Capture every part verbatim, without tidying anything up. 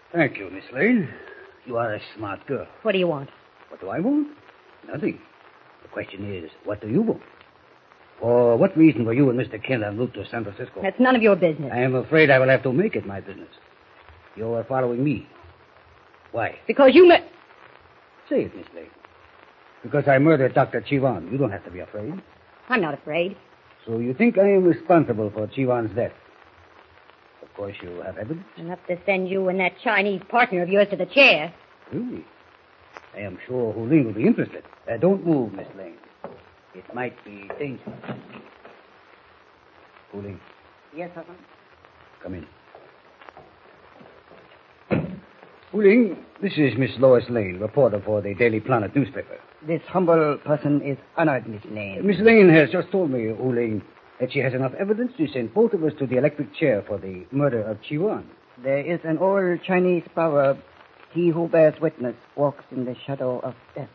Thank you, Miss Lane. You are a smart girl. What do you want? What do I want? Nothing. The question is, what do you want? For what reason were you and Mister Kent en route to San Francisco? That's none of your business. I am afraid I will have to make it my business. You are following me. Why? Because you met... Say it, Miss Lane. Because I murdered Doctor Chiwan. You don't have to be afraid. I'm not afraid. So you think I am responsible for Chiwan's death? Of course you have evidence. Enough to send you and that Chinese partner of yours to the chair. Really? I am sure Hu Ling will be interested. Uh, don't move, Miss Lane. It might be dangerous. Hu Ling. Yes, Husband? Come in. Hu Ling, this is Miss Lois Lane, reporter for the Daily Planet newspaper. This humble person is honored, Miss Lane. Uh, Miss Lane has just told me, Hu Ling, that she has enough evidence to send both of us to the electric chair for the murder of Chiwan. There is an old Chinese proverb, he who bears witness walks in the shadow of death.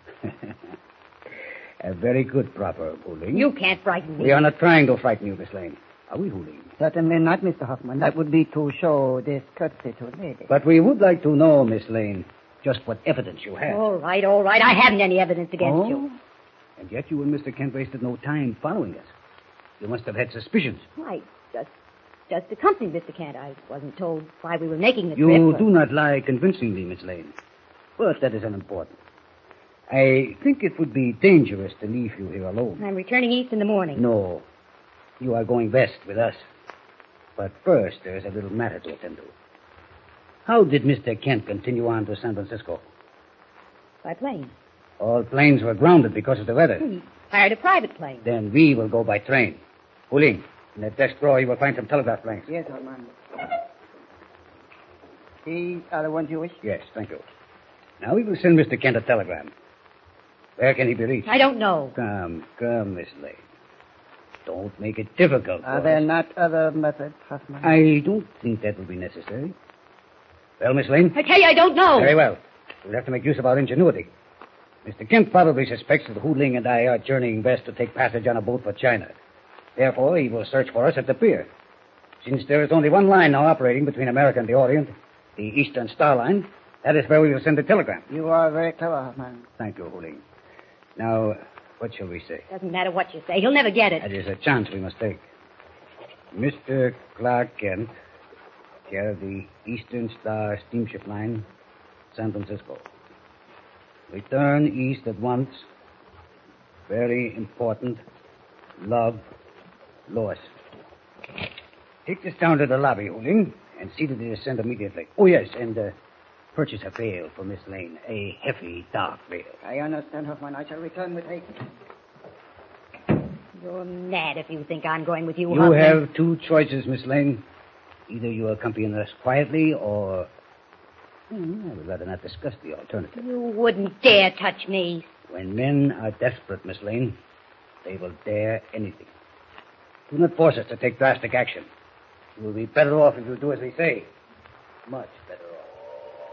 A very good proverb, Hu Ling. You can't frighten me. We are not trying to frighten you, Miss Lane. Are we, Hu Ling? Certainly not, Mister Hoffman. That would be to show discourtesy to a lady. But we would like to know, Miss Lane, just what evidence you have. All right, all right. I haven't any evidence against Oh? you. And yet you and Mister Kent wasted no time following us. You must have had suspicions. I just, just accompanied Mister Kent. I wasn't told why we were making the You trip. do not lie convincingly, Miss Lane. But that is unimportant. I think it would be dangerous to leave you here alone. I'm returning east in the morning. No. You are going west with us. But first, there is a little matter to attend to. How did Mister Kent continue on to San Francisco? By plane. All planes were grounded because of the weather. He hired a private plane. Then we will go by train. Hu Ling, in that desk drawer you will find some telegraph blanks. Yes, Hoffman. These are the ones you wish? Yes, thank you. Now we will send Mister Kent a telegram. Where can he be reached? I don't know. Come, come, Miss Lane. Don't make it difficult. Are for there us. not other methods, Hoffman? I don't think that will be necessary. Well, Miss Lane? I tell you, I don't know. Very well. We'll have to make use of our ingenuity. Mister Kent probably suspects that Hu Ling and I are journeying west to take passage on a boat for China. Therefore, he will search for us at the pier. Since there is only one line now operating between America and the Orient, the Eastern Star Line, that is where we will send the telegram. You are very clever, Hoffman. Thank you, Hu Ling. Now, what shall we say? Doesn't matter what you say. He'll never get it. That is a chance we must take. Mister Clark Kent, care of the Eastern Star Steamship Line, San Francisco. Return east at once. Very important. Love, Lois. Take this down to the lobby, Hu Ling, and see that it is sent immediately. Oh, yes, and uh, purchase a veil for Miss Lane. A heavy, dark veil. I understand, Hoffman. I shall return with haste. You're mad if you think I'm going with you, You Hoffman. have two choices, Miss Lane. Either you accompany us quietly, or... Hmm, I would rather not discuss the alternative. You wouldn't dare touch me. When men are desperate, Miss Lane, they will dare anything. Do not force us to take drastic action. You will be better off if you do as we say. Much better off.